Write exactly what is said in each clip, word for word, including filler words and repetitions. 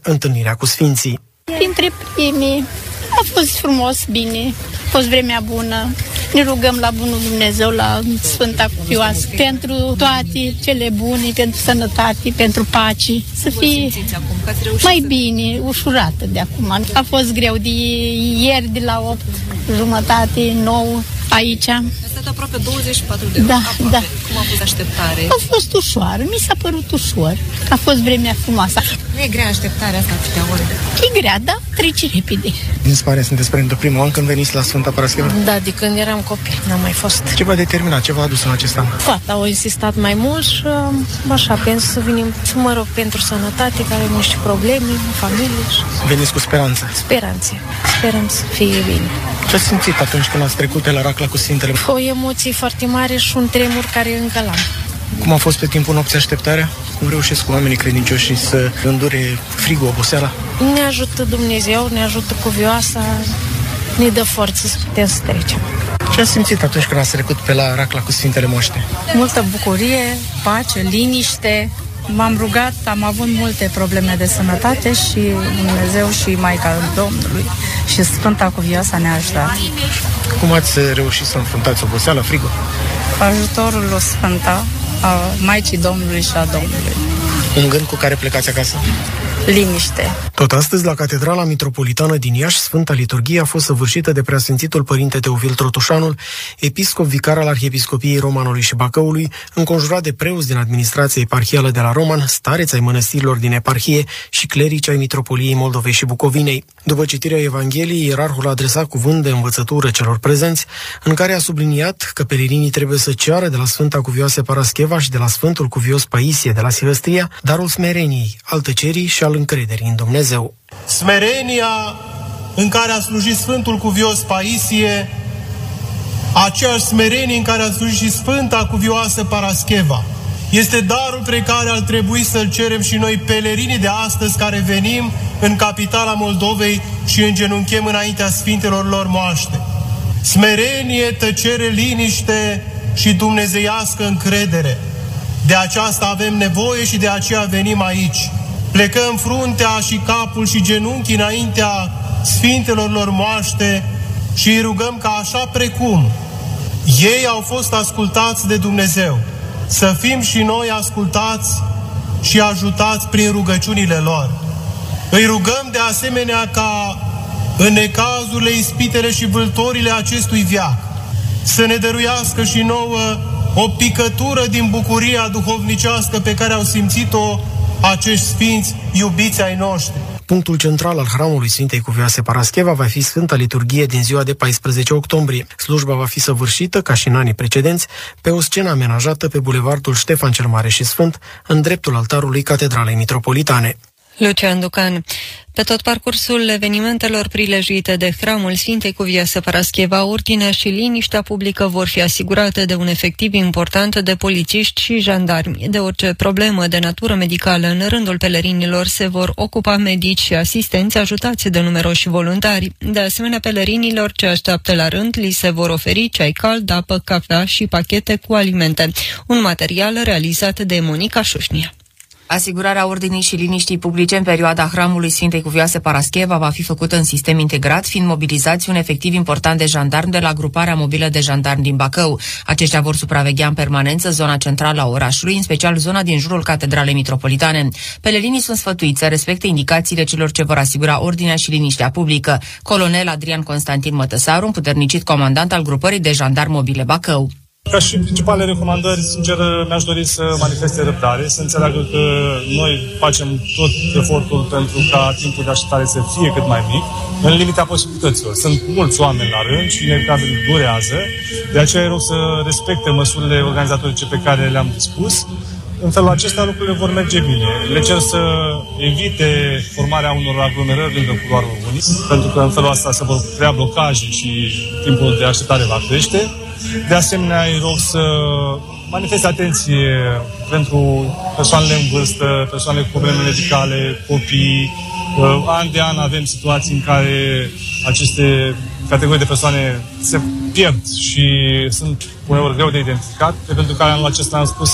întâlnirea cu sfinții. Printre primii a fost frumos, bine, a fost vremea bună. Ne rugăm la bunul Dumnezeu, la Sfânta Cuvioasă, pentru toate cele bune, pentru sănătate, pentru pace, să fie mai bine, ușurată de acum. A fost greu de ieri, de la opt jumătate, nouă, aici. A stat aproape douăzeci și patru de ore. Da, aproape. da. Cum a fost așteptare? A fost ușoară, mi s-a părut ușor. A fost vremea frumoasă. Nu e grea așteptarea asta atâtea ore? E grea, da? Trece repede. Din spare sunteți pentru primul an când veniți la Sfânta Parascheva? Da, de când eram copil, n-am mai fost. Ce v-a determinat? Ce v-a adus în acest an? Fata au insistat mai mult și așa, pentru să venim, să mă rog pentru sănătate, care am niște probleme în familie. Și... Veniți cu speranță? Speranțe. Sperăm să fie bine. Ce ați simțit atunci când ați trecut pe la Racla cu Sfintele? O emoție foarte mare și un tremur care încă l-am. Cum a fost pe timpul nopții așteptarea? Cum reușesc oamenii credincioși să îndure frigul, oboseala? Ne ajută Dumnezeu, ne ajută Cuvioasa, ne dă forță să putem să trecem. Ce ați simțit atunci când ați trecut pe la Racla cu Sfintele Moaște? Multă bucurie, pace, liniște. M-am rugat, am avut multe probleme de sănătate și Dumnezeu și Maica Domnului și Sfânta Cuvioasa ne-a ajutat. Cum ați reușit să înfruntați oboseala, frigul? Ajutorul lui Sfânta, a Maicii Domnului și a Domnului. Un gând cu care plecați acasă? Liniște. Tot astăzi, la Catedrala Mitropolitană din Iași, Sfânta Liturghie a fost săvârșită de Preasfințitul Părinte Teofil Trotușanul, episcop vicar al Arhiepiscopiei Romanului și Bacăului, înconjurat de preoți din administrația eparhială de la Roman, stareți ai mănăstirilor din eparhie și clerici ai Mitropoliei Moldovei și Bucovinei. După citirea Evangheliei, ierarhul a adresat cuvânt de învățătură celor prezenți, în care a subliniat că pelerinii trebuie să ceară de la Sfânta Cuvioasă Parascheva și de la Sfântul Cuvios Paisie de la Silvestria darul smereniei, al tăcerii și al încrederii în Dumnezeu. Smerenia în care a slujit Sfântul Cuvios Paisie, aceeași smerenie în care a slujit și Sfânta Cuvioasă Parascheva, este darul pe care ar trebui să-l cerem și noi pelerinii de astăzi care venim în capitala Moldovei și îngenunchem înaintea Sfintelor lor moaște. Smerenie, tăcere, liniște și dumnezeiască încredere. De aceasta avem nevoie și de aceea venim aici. Plecăm fruntea și capul și genunchii înaintea Sfintelor lor moaște și îi rugăm ca așa precum ei au fost ascultați de Dumnezeu, să fim și noi ascultați și ajutați prin rugăciunile lor. Îi rugăm de asemenea ca în necazurile, ispitele și vâltorile acestui veac să ne dăruiască și nouă o picătură din bucuria duhovnicească pe care au simțit-o acești sfinți iubiți ai noștri. Punctul central al hramului Sfintei Cuvioase Parascheva va fi Sfânta Liturghie din ziua de paisprezece octombrie. Slujba va fi săvârșită, ca și în anii precedenți, pe o scenă amenajată pe bulevardul Ștefan cel Mare și Sfânt, în dreptul altarului Catedralei Mitropolitane. Lucian Ducan. Pe tot parcursul evenimentelor prilejuite de hramul Sfintei Cuvioase Parascheva, ordinea și liniștea publică vor fi asigurate de un efectiv important de polițiști și jandarmi. De orice problemă de natură medicală în rândul pelerinilor se vor ocupa medici și asistenți ajutați de numeroși voluntari. De asemenea, pelerinilor ce așteaptă la rând li se vor oferi ceai cald, apă, cafea și pachete cu alimente. Un material realizat de Monica Șușnia. Asigurarea ordinii și liniștii publice în perioada hramului Sfintei Cuvioase Parascheva va fi făcută în sistem integrat, fiind mobilizați un efectiv important de jandarmi de la gruparea mobilă de jandarmi din Bacău. Aceștia vor supraveghea în permanență zona centrală a orașului, în special zona din jurul Catedralei Mitropolitane. Pelerinii sunt sfătuiți să respecte indicațiile celor ce vor asigura ordinea și liniștea publică. Colonel Adrian Constantin Mătăsaru, împuternicit comandant al grupării de jandarmi mobile Bacău. Ca și principale recomandări, sincer, mi-aș dori să manifeste răbdare, să înțeleagă că noi facem tot efortul pentru ca timpul de așteptare să fie cât mai mic, în limita posibilităților. Sunt mulți oameni la rând și inevitabil durează, de aceea îi rog să respecte măsurile organizatorice pe care le-am dispus. În felul acesta lucrurile vor merge bine. Le cer să evite formarea unor aglomerări lângă culoarul unic, pentru că în felul ăsta se vor crea blocaje și timpul de așteptare va crește. De asemenea, îi rog să manifeste atenție pentru persoanele în vârstă, persoanele cu probleme medicale, copii. An de an avem situații în care aceste categorii de persoane se pierd și sunt uneori greu de identificat, pentru că anul acesta am spus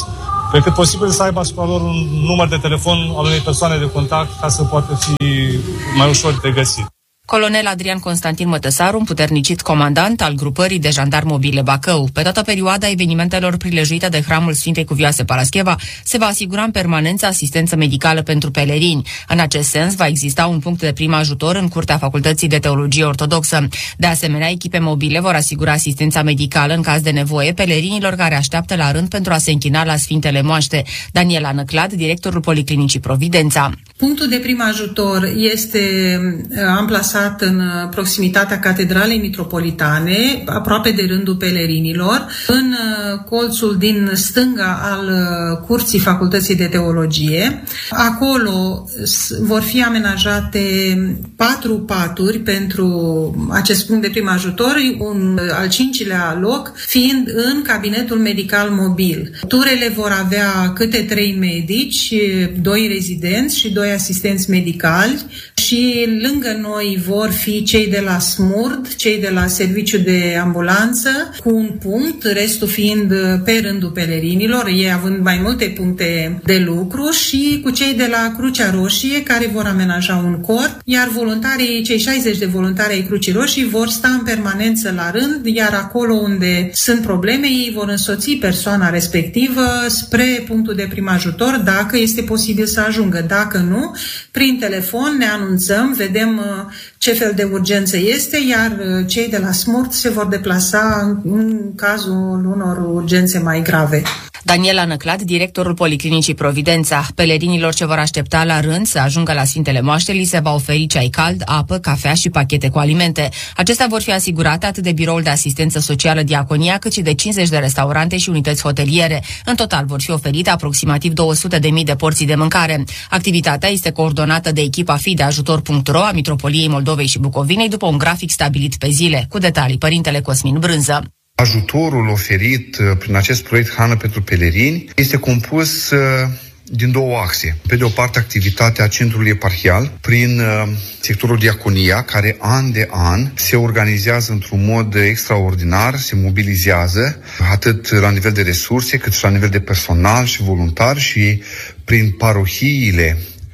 pe cât posibil să aibă asupra lor un număr de telefon al unei persoane de contact ca să poată fi mai ușor de găsit. Colonel Adrian Constantin Mătăsaru, un puternicit comandant al grupării de jandarmi mobile Bacău. Pe toată perioada evenimentelor prilejuite de Hramul Sfintei Cuvioase Parascheva se va asigura în permanență asistență medicală pentru pelerini. În acest sens va exista un punct de prim ajutor în curtea Facultății de Teologie Ortodoxă. De asemenea, echipe mobile vor asigura asistența medicală în caz de nevoie pelerinilor care așteaptă la rând pentru a se închina la Sfintele Moaște. Daniela Năclad, directorul Policlinicii Providența. Punctul de prim ajutor este amplasat în proximitatea Catedralei Mitropolitane, aproape de rândul pelerinilor, în colțul din stânga al curții Facultății de Teologie. Acolo vor fi amenajate patru paturi pentru acest punct de prim ajutor, un al cincilea loc fiind în cabinetul medical mobil. Turele vor avea câte trei medici, doi rezidenți și doi asistenți medicali și lângă noi vor fi cei de la SMURD, cei de la Serviciu de Ambulanță, cu un punct, restul fiind pe rândul pelerinilor, ei având mai multe puncte de lucru, și cu cei de la Crucea Roșie, care vor amenaja un cort, iar voluntarii, cei șaizeci de voluntari ai Crucii Roșii vor sta în permanență la rând, iar acolo unde sunt probleme, ei vor însoți persoana respectivă spre punctul de prim ajutor, dacă este posibil să ajungă. Dacă nu, prin telefon ne anunțăm, vedem ce fel de urgență este, iar cei de la SMURD se vor deplasa în cazul unor urgențe mai grave. Daniela Năclad, directorul Policlinicii Providența. Pelerinilor ce vor aștepta la rând să ajungă la Sfintele Moaște li se va oferi ceai cald, apă, cafea și pachete cu alimente. Acestea vor fi asigurate atât de Biroul de Asistență Socială Diaconia, cât și de cincizeci de restaurante și unități hoteliere. În total vor fi oferite aproximativ două sute de mii de porții de mâncare. Activitatea este coordonată de echipa fi de ajutor punct ro a Mitropoliei Moldovei și Bucovinei după un grafic stabilit pe zile. Cu detalii, părintele Cosmin Brânză. Ajutorul oferit prin acest proiect Hrană pentru Pelerini este compus din două axe. Pe de o parte, activitatea Centrului Eparhial prin sectorul Diaconia, care an de an se organizează într-un mod extraordinar, se mobilizează atât la nivel de resurse, cât și la nivel de personal și voluntar, și prin parohiile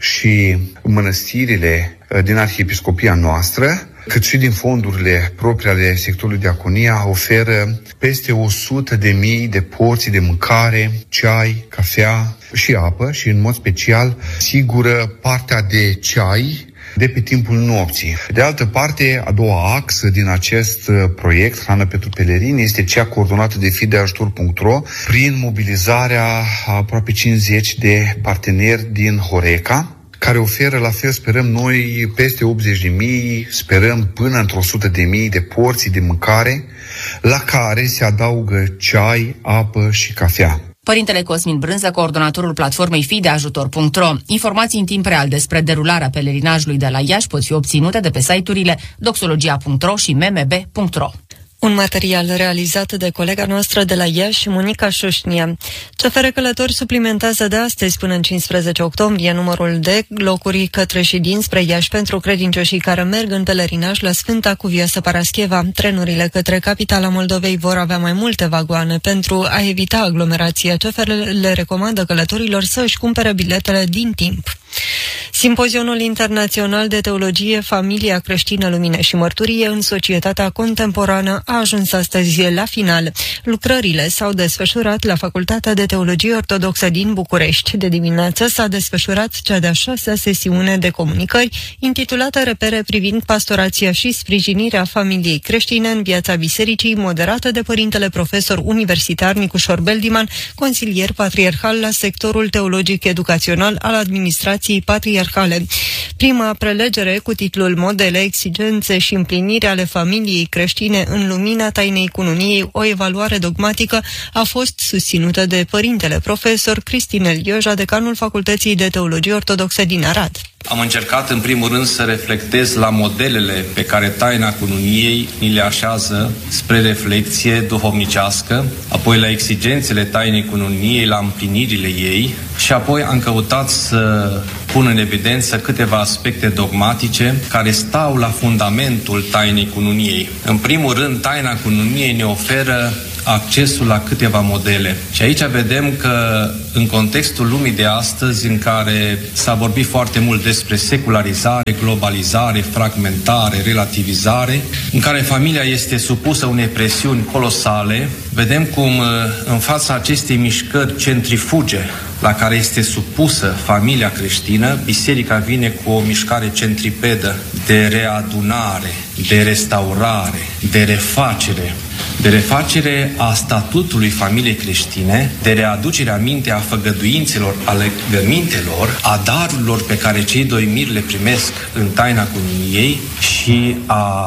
și mănăstirile din arhiepiscopia noastră, cât și din fondurile proprii ale sectorului Diaconia, oferă peste o sută de mii de porții de mâncare, ceai, cafea și apă, și în mod special sigură partea de ceai de pe timpul nopții. De altă parte, a doua axă din acest proiect, Hrană pentru Pelerini, este cea coordonată de fi de ajutor punct ro prin mobilizarea a aproape cincizeci de parteneri din Horeca, care oferă, la fel sperăm noi, peste optzeci de mii, sperăm până într-o sută de mii de porții de mâncare, la care se adaugă ceai, apă și cafea. Părintele Cosmin Brânză, coordonatorul platformei fi de ajutor punct ro. Informații în timp real despre derularea pelerinajului de la Iași pot fi obținute de pe site-urile doxologia punct ro și m m b punct ro. Un material realizat de colega noastră de la Iași, Monica Șușnia. C F R Călători suplimentează de astăzi până în cincisprezece octombrie numărul de locuri către și dinspre Iași pentru credincioșii care merg în pelerinaj la Sfânta Cuvioasă Parascheva. Trenurile către capitala Moldovei vor avea mai multe vagoane. Pentru a evita aglomerația, C F R le recomandă călătorilor să își cumpere biletele din timp. Simpozionul Internațional de Teologie, Familia Creștină, Lumină și Mărturie în Societatea Contemporană a ajuns astăzi la final. Lucrările s-au desfășurat la Facultatea de Teologie Ortodoxă din București. De dimineață s-a desfășurat cea de-a șasea sesiune de comunicări, intitulată Repere privind pastorația și sprijinirea familiei creștine în viața bisericii, moderată de părintele profesor universitar Nicușor Beldiman, consilier patriarhal la sectorul teologic educațional al administrației patriarhale. Prima prelegere, cu titlul Modele, exigențe și împliniri ale familiei creștine în lumina tainei cununiei, o evaluare dogmatică, a fost susținută de părintele profesor Cristinel Ioja, decanul Facultății de Teologie Ortodoxă din Arad. Am încercat în primul rând să reflectez la modelele pe care taina cununiei ni le așează spre reflecție duhovnicească, apoi la exigențele tainei cununiei, la împlinirile ei, și apoi am căutat să pun în evidență câteva aspecte dogmatice care stau la fundamentul tainei cununiei. În primul rând, taina cununiei ne oferă accesul la câteva modele. Și aici vedem că în contextul lumii de astăzi, în care s-a vorbit foarte mult despre secularizare, globalizare, fragmentare, relativizare, în care familia este supusă unei presiuni colosale, vedem cum în fața acestei mișcări centrifuge la care este supusă familia creștină, biserica vine cu o mișcare centripedă de readunare, de restaurare, de refacere, de refacere a statutului familiei creștine, de readucere a minte a făgăduințelor, a legămintelor, a darurilor pe care cei doi miri le primesc în taina cununiei și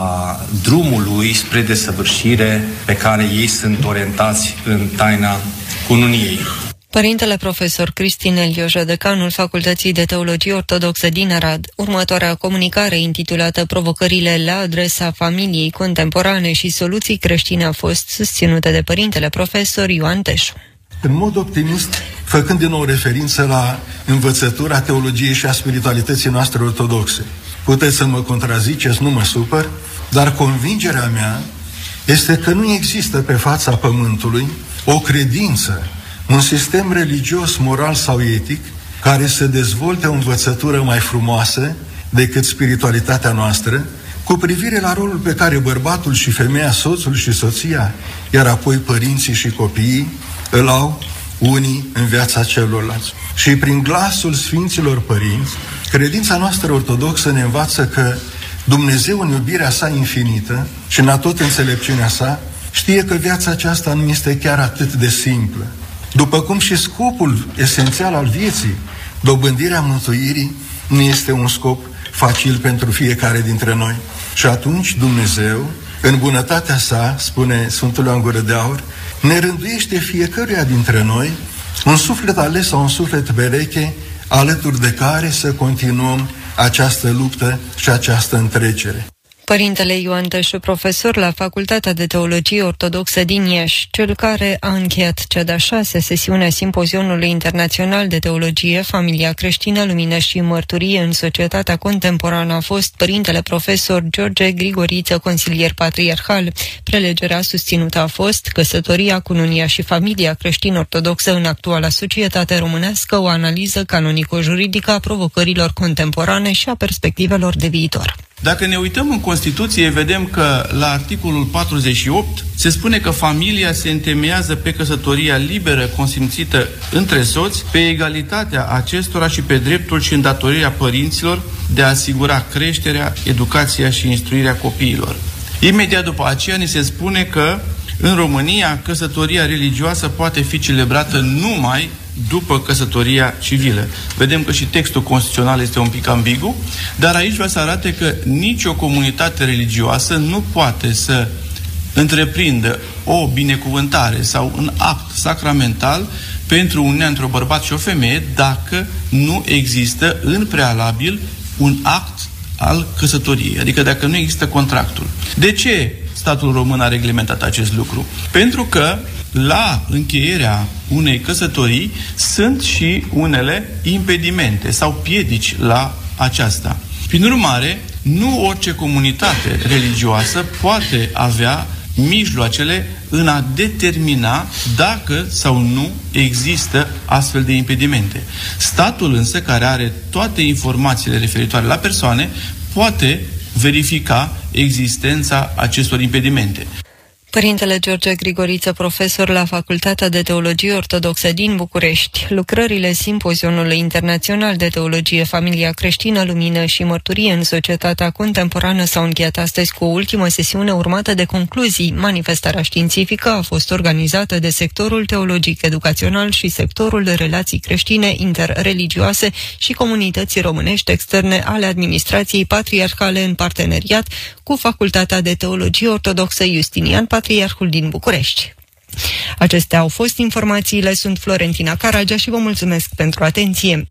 a drumului spre desăvârșire pe care ei sunt orientați în taina cununiei. Părintele profesor Cristin Elioja, decanul Facultății de Teologie Ortodoxă din Arad, următoarea comunicare intitulată Provocările la adresa familiei contemporane și soluții creștine a fost susținută de părintele profesor Ioan Teșu. În mod optimist, făcând din nou referință la învățătura teologiei și a spiritualității noastre ortodoxe. Puteți să mă contraziceți, nu mă supăr, dar convingerea mea este că nu există pe fața pământului o credință, un sistem religios, moral sau etic care să dezvolte o învățătură mai frumoasă decât spiritualitatea noastră, cu privire la rolul pe care bărbatul și femeia, soțul și soția, iar apoi părinții și copiii, îl au unii în viața celorlalți. Și prin glasul Sfinților Părinți, credința noastră ortodoxă ne învață că Dumnezeu, în iubirea sa infinită și în atot înțelepciunea sa, știe că viața aceasta nu este chiar atât de simplă. După cum și scopul esențial al vieții, dobândirea mântuirii, nu este un scop facil pentru fiecare dintre noi. Și atunci Dumnezeu, în bunătatea sa, spune Sfântul Ioan Gură de Aur, ne rânduiește fiecăruia dintre noi un suflet ales sau un suflet pereche, alături de care să continuăm această luptă și această întrecere. Părintele Ioan Teșu, profesor la Facultatea de Teologie Ortodoxă din Iași, cel care a încheiat cea de-a șasea sesiune a Simpozionului Internațional de Teologie, Familia Creștină, Lumină și Mărturie în Societatea Contemporană, a fost părintele profesor George Grigoriță, consilier patriarhal. Prelegerea susținută a fost Căsătoria, cununia și familia creștin-ortodoxă în actuala societate românească, o analiză canonico-juridică a provocărilor contemporane și a perspectivelor de viitor. Dacă ne uităm în Constituție, vedem că la articolul patruzeci și opt se spune că familia se întemeiază pe căsătoria liberă consimțită între soți, pe egalitatea acestora și pe dreptul și îndatorirea părinților de a asigura creșterea, educația și instruirea copiilor. Imediat după aceea ni se spune că în România căsătoria religioasă poate fi celebrată numai după căsătoria civilă. Vedem că și textul constituțional este un pic ambigu, dar aici vrea să arate că nicio comunitate religioasă nu poate să întreprindă o binecuvântare sau un act sacramental pentru uniunea între un bărbat și o femeie dacă nu există în prealabil un act al căsătoriei, adică dacă nu există contractul. De ce statul român a reglementat acest lucru? Pentru că la încheierea unei căsătorii sunt și unele impedimente sau piedici la aceasta. Prin urmare, nu orice comunitate religioasă poate avea mijloacele în a determina dacă sau nu există astfel de impedimente. Statul însă, care are toate informațiile referitoare la persoane, poate verifica existența acestor impedimente. Părintele George Grigoriță, profesor la Facultatea de Teologie Ortodoxă din București. Lucrările Simpozionului Internațional de Teologie, Familia Creștină, Lumină și Mărturie în Societatea Contemporană s-au încheiat astăzi cu o ultimă sesiune urmată de concluzii. Manifestarea științifică a fost organizată de sectorul teologic educațional și sectorul de relații creștine interreligioase și comunității românești externe ale administrației patriarhale în parteneriat cu Facultatea de Teologie Ortodoxă Justinian, Patriarhul din București. Acestea au fost informațiile, sunt Florentina Caragea și vă mulțumesc pentru atenție.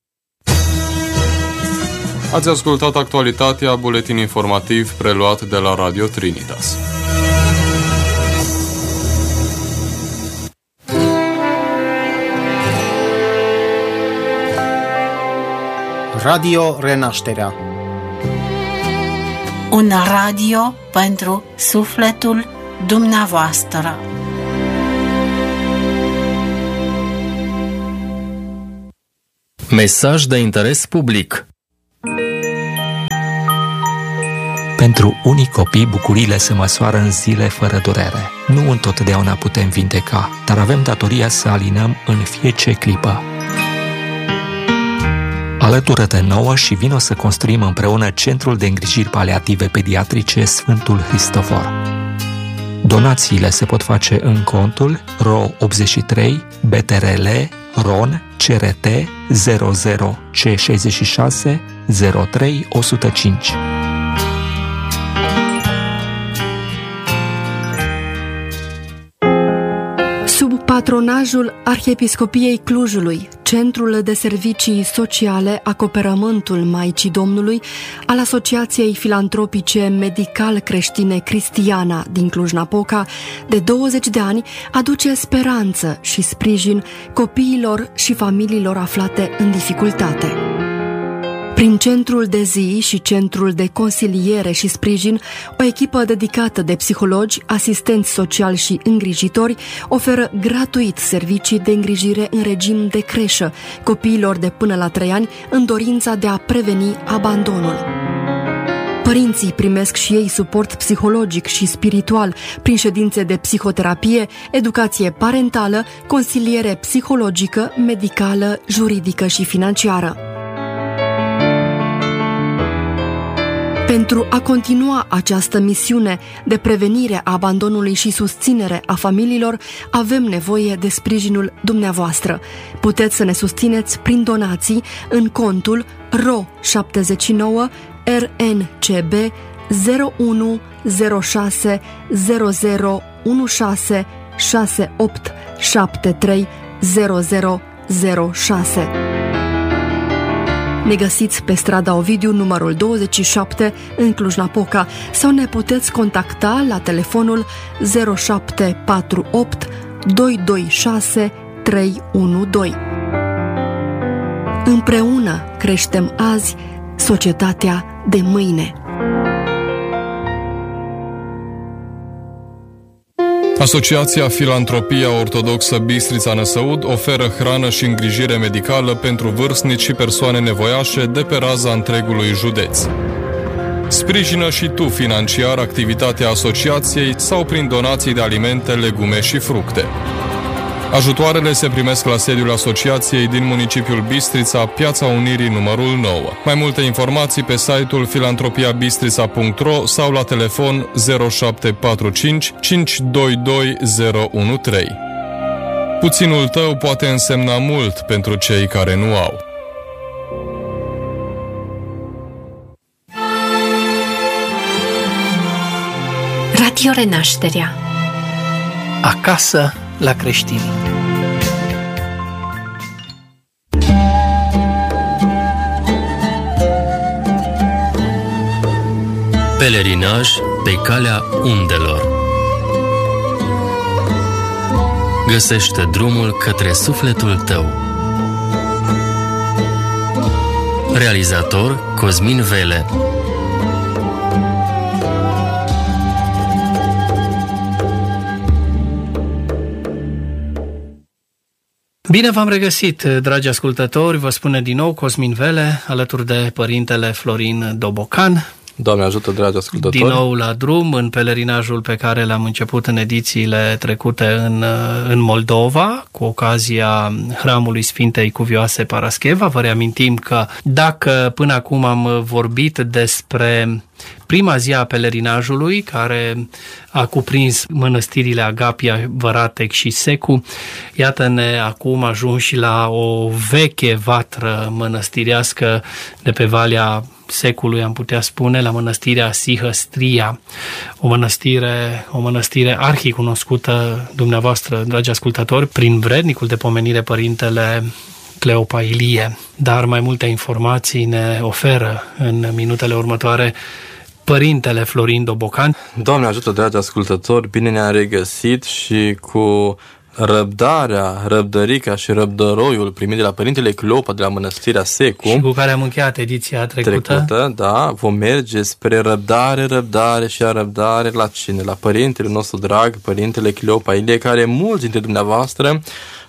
Ați ascultat actualitatea, buletin informativ preluat de la Radio Trinitas. Radio Renașterea. Un radio pentru sufletul dumneavoastră. Mesaj de interes public. Pentru unii copii, bucuriile se măsoară în zile fără durere. Nu întotdeauna putem vindeca, dar avem datoria să alinăm în fiecare clipă. Alătură-te nouă și vino să construim împreună Centrul de Îngrijiri Paliative Pediatrice Sfântul Hristofor. Donațiile se pot face în contul R O optzeci și trei B T R L R O N C R T zero zero C șaizeci și șase zero trei o sută cinci. Sub patronajul Arhiepiscopiei Clujului, Centrul de Servicii Sociale Acoperământul Maicii Domnului al Asociației Filantropice Medical-Creștine Cristiana din Cluj-Napoca, de douăzeci de ani, aduce speranță și sprijin copiilor și familiilor aflate în dificultate. Prin Centrul de Zi și Centrul de Consiliere și Sprijin, o echipă dedicată de psihologi, asistenți sociali și îngrijitori oferă gratuit servicii de îngrijire în regim de creșă copiilor de până la trei ani în dorința de a preveni abandonul. Părinții primesc și ei suport psihologic și spiritual prin ședințe de psihoterapie, educație parentală, consiliere psihologică, medicală, juridică și financiară. Pentru a continua această misiune de prevenire a abandonului și susținere a familiilor, avem nevoie de sprijinul dumneavoastră. Puteți să ne susțineți prin donații în contul R O șaptezeci și nouă R N C B zero unu zero șase zero zero unu șase șase opt șapte trei zero zero zero șase. Ne găsiți pe strada Ovidiu, numărul douăzeci și șapte, în Cluj-Napoca, sau ne puteți contacta la telefonul zero șapte patru opt doi doi șase trei unu doi. Împreună creștem azi societatea de mâine. Asociația Filantropia Ortodoxă Bistrița Năsăud oferă hrană și îngrijire medicală pentru vârstnici și persoane nevoiașe de pe raza întregului județ. Sprijină și tu financiar activitatea asociației sau prin donații de alimente, legume și fructe. Ajutoarele se primesc la sediul asociației din municipiul Bistrița, Piața Unirii numărul nouă. Mai multe informații pe site-ul filantropiabistrița punct r o sau la telefon zero șapte patru cinci cinci doi doi zero unu trei. Puținul tău poate însemna mult pentru cei care nu au. Radio Renașterea. Acasă la creștini. Pelerinaj pe calea undelor. Găsește drumul către sufletul tău. Realizator Cosmin Vele. Bine v-am regăsit, dragi ascultători, vă spune din nou Cosmin Vele, alături de părintele Florin Dobocan. Doamne ajută, dragi ascultători! Din nou la drum, în pelerinajul pe care l-am început în edițiile trecute în, în Moldova, cu ocazia Hramului Sfintei Cuvioase Parascheva. Vă reamintim că dacă până acum am vorbit despre prima zi a pelerinajului, care a cuprins mănăstirile Agapia, Văratec și Secu, iată-ne acum ajunși la o veche vatră mănăstirească de pe Valea Secului, am putea spune, la mănăstirea Sihăstria, o mănăstire, o mănăstire arhicunoscută dumneavoastră, dragi ascultători, prin vrednicul de pomenire Părintele Cleopa Ilie. Dar mai multe informații ne oferă în minutele următoare Părintele Florin Dobocan. Doamne ajută, dragi ascultători, bine ne-am regăsit și cu răbdarea, răbdărica și răbdăroiul primit de la Părintele Cleopa de la Mănăstirea Secu, și cu care am încheiat ediția trecută. trecută, da, vom merge spre răbdare, răbdare și a răbdare la cine? La Părintele nostru drag, Părintele Cleopa Ilie, care mulți dintre dumneavoastră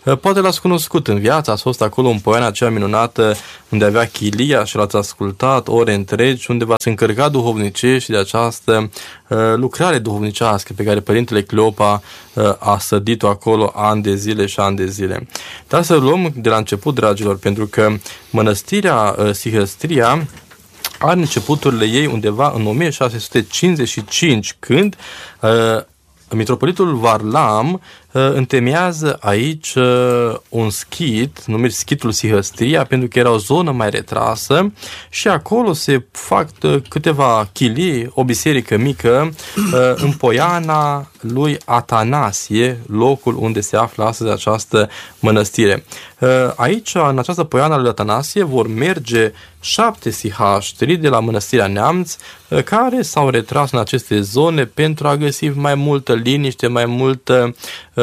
Poate l-ați cunoscut în viață, ați fost acolo în poiana aceea minunată unde avea chilia și l-ați ascultat ore întregi, unde v-ați încărcat duhovnicești de această uh, lucrare duhovnicească pe care Părintele Cleopa uh, a sădit-o acolo ani de zile și ani de zile. Dar să luăm de la început, dragilor, pentru că mănăstirea uh, Sihăstria are începuturile ei undeva în o mie șase sute cincizeci și cinci, când uh, mitropolitul Varlam uh, întemeiază aici uh, un schit, numit Schitul Sihăstria, pentru că era o zonă mai retrasă și acolo se fac uh, câteva chilii, o biserică mică, uh, în poiana lui Atanasie, locul unde se află astăzi această mănăstire. Uh, aici, în această poiană lui Atanasie, vor merge șapte sihaștri de la Mănăstirea Neamț, uh, care s-au retras în aceste zone pentru a găsi mai multă liniște, mai multă uh,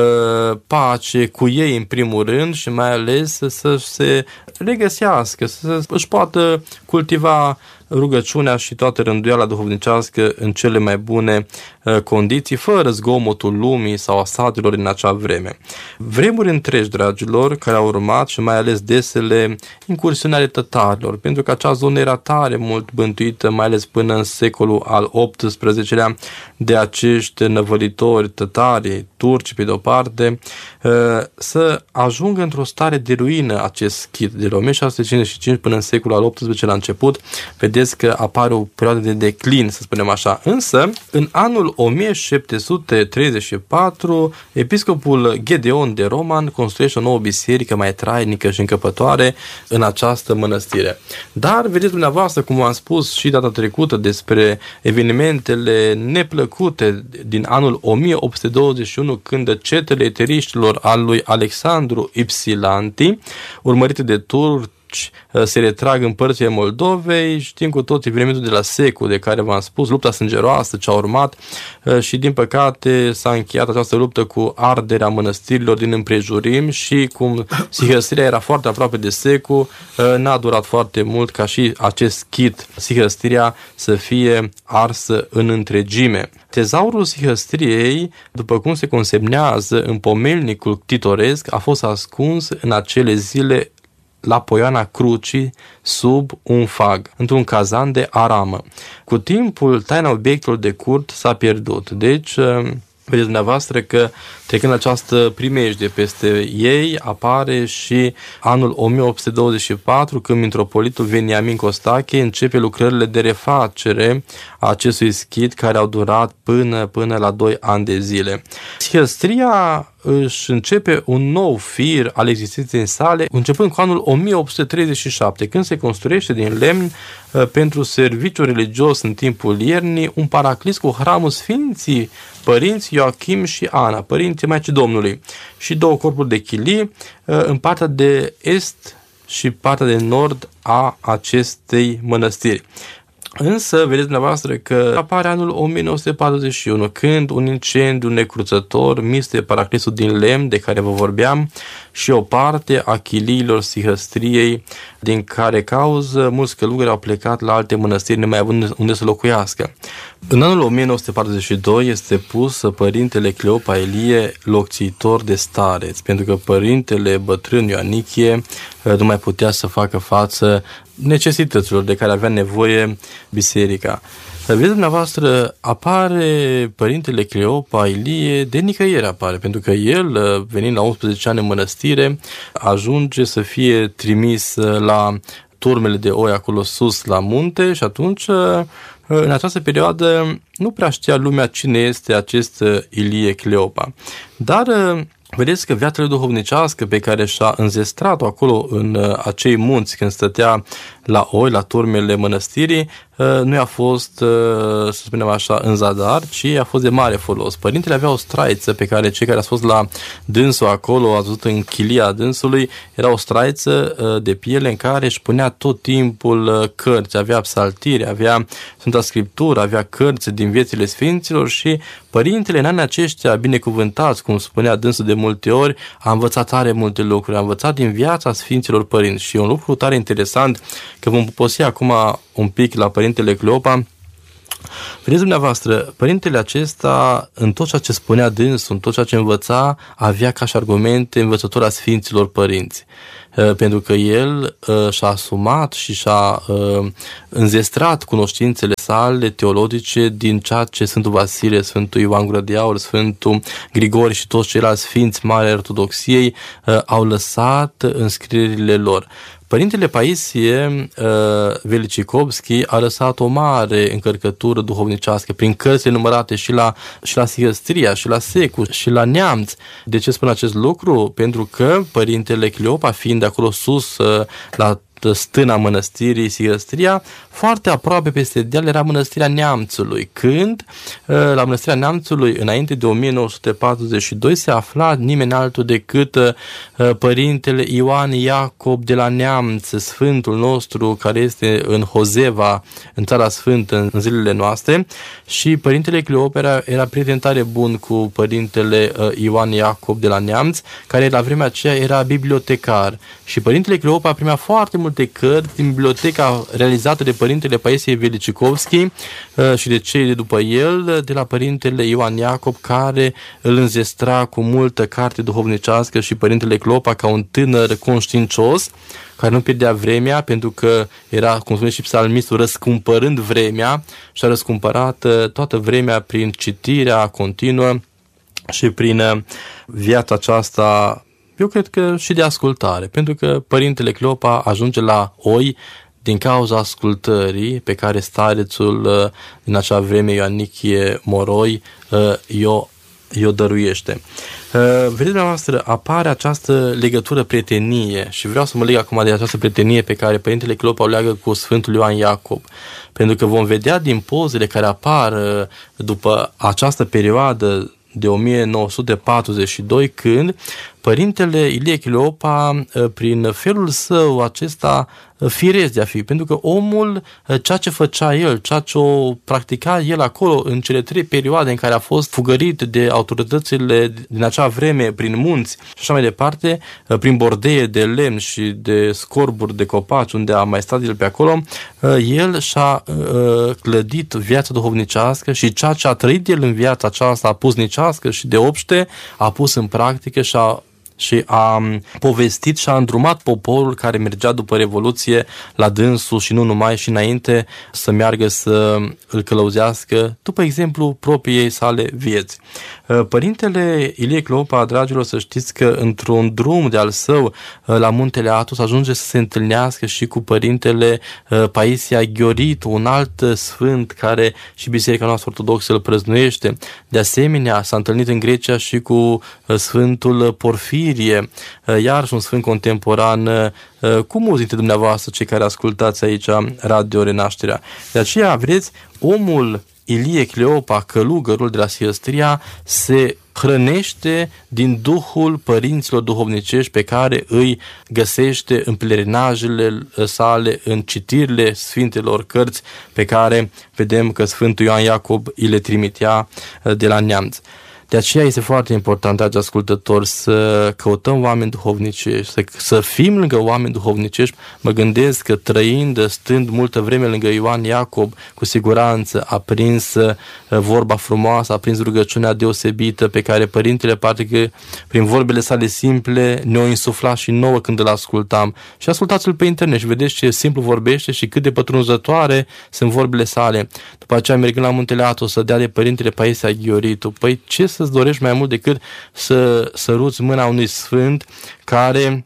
pace cu ei în primul rând și mai ales să se regăsească, să își poată cultiva rugăciunea și toată rânduiala duhovnicească în cele mai bune uh, condiții, fără zgomotul lumii sau a satelor în acea vreme. Vremuri întregi, dragilor, care au urmat și mai ales desele incursiuni ale tătarilor, pentru că acea zonă era tare mult bântuită, mai ales până în secolul al optsprezecelea, de acești năvălitori tătari, turci pe de-o parte, uh, să ajungă într-o stare de ruină acest schit. De la o mie șase sute cincizeci și cinci până în secolul al optsprezecelea la început, vedeți că apare o perioadă de declin, să spunem așa. Însă, în anul o mie șapte sute treizeci și patru, episcopul Gedeon de Roman construiește o nouă biserică mai trainică și încăpătoare în această mănăstire. Dar, vedeți dumneavoastră, cum am spus și data trecută despre evenimentele neplăcute din anul o mie opt sute douăzeci și unu, când cetele eteriștilor al lui Alexandru Ipsilanti, urmărite de turci, se retrag în părțile Moldovei. Știm cu toți evenimentul de la Secu, de care v-am spus, lupta sângeroasă ce a urmat și din păcate s-a încheiat această luptă cu arderea mănăstirilor din împrejurim și cum Sihăstria era foarte aproape de Secu, n-a durat foarte mult ca și acest schit Sihăstria să fie arsă în întregime. Tezaurul Sihăstriei, după cum se consemnează în pomelnicul titoresc, a fost ascuns în acele zile la poiana Crucii, sub un fag, într-un cazan de aramă. Cu timpul, taina obiectelor de cult s-a pierdut. Deci, vedeți dumneavoastră că trecând această primejdie peste ei, apare și anul o mie opt sute douăzeci și patru, când mitropolitul Veniamin Costache începe lucrările de refacere a acestui schit, care au durat până, până la doi ani de zile. Sihăstria își începe un nou fir al existenței sale, începând cu anul o mie opt sute treizeci și șapte, când se construiește din lemn pentru serviciu religios în timpul iernii un paraclis cu hramul Sfinții Părinți Ioachim și Ana, părinții Maicii Domnului, și două corpuri de chilii în partea de est și partea de nord a acestei mănăstiri. Însă, vedeți dumneavoastră că apare anul o mie nouă sute patruzeci și unu, când un incendiu necruțător mistuie paraclisul din lemn de care vă vorbeam și o parte a chiliilor Sihăstriei, din care cauză mulți călugări au plecat la alte mănăstiri nemai având unde să locuiască. În anul o mie nouă sute patruzeci și doi este pus părintele Cleopa Elie locțitor de stareț, pentru că părintele bătrân Ioanichie nu mai putea să facă față necesităților de care avea nevoie biserica. Vedeți dumneavoastră, apare părintele Cleopa Ilie, de nicăieri apare, pentru că el, venind la unsprezece ani în mănăstire, ajunge să fie trimis la turmele de oi acolo sus la munte și atunci, în această perioadă, nu prea știa lumea cine este acest Ilie Cleopa. Dar vedeți că viața duhovnicească pe care și-a înzestrat-o acolo în acei munți când stătea la oi, la turmele mănăstirii, nu a fost, să spunem așa, în zadar, ci a fost de mare folos. Părintele avea o straiță pe care cei care au fost la dânsul acolo, ați văzut în chilia dânsului, era o straiță de piele în care își punea tot timpul cărți, avea psaltiri, avea Sfânta Scriptură, avea cărți din viețile sfinților și părintele în anii aceștia binecuvântați, cum spunea dânsul de multe ori, a învățat tare multe lucruri, a învățat din viața Sfinților Părinți și e un lucru tare interesant că vom poposi acum un pic la părintele Cleopa, Vedeți dumneavoastră, părintele acesta, în tot ceea ce spunea dânsul, în tot ceea ce învăța, avea ca și argumente învățătura Sfinților Părinți. Pentru că el uh, și-a asumat și și-a uh, înzestrat cunoștințele sale teologice din ceea ce Sfântul Vasile, Sfântul Ioan Gură de Aur, Sfântul Grigore și toți ceilalți sfinți mari ai ortodoxiei uh, au lăsat în scrierile lor. Părintele Paisie uh, Velicicovski a lăsat o mare încărcătură duhovnicească prin cărțile numărate și la, și la Sigăstria, și la Secu, și la Neamț. De ce spun acest lucru? Pentru că părintele Cleopa, fiind de acolo sus uh, la stâna mănăstirii Sigăstria, foarte aproape peste deal era mănăstirea Neamțului, când la mănăstirea Neamțului, înainte de o mie nouă sute patruzeci și doi, se afla nimeni altul decât părintele Ioan Iacob de la Neamț, sfântul nostru care este în Hozeva, în Țara Sfântă, în zilele noastre, și părintele Cleopa era prieten tare bun cu părintele Ioan Iacob de la Neamț, care la vremea aceea era bibliotecar, și părintele Cleopa primea foarte multe cărți din biblioteca realizată de părintele Paisie Velicicovski și de cei de după el, de la părintele Ioan Iacob, care îl înzestra cu multă carte duhovnicească, și părintele Cleopa, ca un tânăr conștiincios, care nu pierdea vremea, pentru că era, cum spune și psalmistul, răscumpărând vremea, și a răscumpărat toată vremea prin citirea continuă și prin viața aceasta, eu cred că și de ascultare, pentru că părintele Cleopa ajunge la oi din cauza ascultării pe care starețul din acea vreme, Ioanichie Moroi, i-o, i-o dăruiește. Vedeți dumneavoastră, apare această legătură prietenie, și vreau să mă leg acum de această prietenie pe care părintele Cleopa o leagă cu Sfântul Ioan Iacob, pentru că vom vedea din pozele care apar după această perioadă de o mie nouă sute patruzeci și doi, când părintele Ilie Cleopa, prin felul său acesta firesc de a fi, pentru că omul, ceea ce făcea el, ceea ce o practica el acolo în cele trei perioade în care a fost fugărit de autoritățile din acea vreme prin munți și așa mai departe, prin bordeie de lemn și de scorburi de copaci unde a mai stat el pe acolo, el și-a clădit viața duhovnicească și ceea ce a trăit el în viața aceasta pusnicească și de obște a pus în practică și a și a povestit și a îndrumat poporul care mergea după Revoluție la dânsul și nu numai, și înainte să meargă să îl călăuzească după exemplu propriei sale vieți. Părintele Ilie Cleopa, dragilor, să știți că într-un drum de al său la muntele Athos ajunge să se întâlnească și cu părintele Paisia Ghioritu, un alt sfânt care și Biserica noastră ortodoxă îl prăznuiește. De asemenea, s-a întâlnit în Grecia și cu Sfântul Porfirie, iarăși un sfânt contemporan. Cum mulți dintre dumneavoastră, cei care ascultați aici Radio Renașterea? De aceea, vreți, omul Ilie Cleopa, călugărul de la Sigăstria, se hrănește din duhul părinților duhovnicești pe care îi găsește în pelerinajele sale, în citirile Sfintelor Cărți pe care vedem că Sfântul Ioan Iacob îi le trimitea de la Neamț. De aceea este foarte important, dragi ascultători, să căutăm oameni duhovnicești, să, să fim lângă oameni duhovnicești. Mă gândesc că trăind, stând multă vreme lângă Ioan Iacob, cu siguranță a prins vorba frumoasă, a prins rugăciunea deosebită pe care Părintele, poate că prin vorbele sale simple ne-o insufla și nouă când îl ascultam. Și ascultați-l pe internet și vedeți ce simplu vorbește și cât de pătrunzătoare sunt vorbele sale. După aceea, mergând la muntele Athos, să dea de Părintele Paisia Ghioritu. Păi ce să-ți dorești mai mult decât să săruți mâna unui sfânt care